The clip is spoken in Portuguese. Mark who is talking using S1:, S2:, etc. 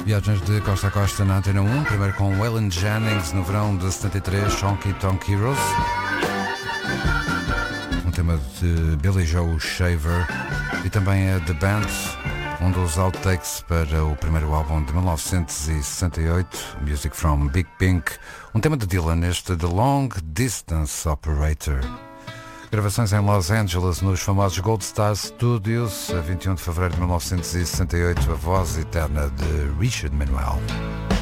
S1: Viagens de costa a costa na Antena 1, primeiro com Waylon Jennings no verão de 73, Honky Tonk Heroes. Um tema de Billy Joe Shaver e também a The Band, um dos outtakes para o primeiro álbum de 1968, Music from Big Pink. Um tema de Dylan, este The Long Distance Operator. Gravações em Los Angeles, nos famosos Gold Star Studios, a 21 de fevereiro de 1968, a voz eterna de Richard Manuel.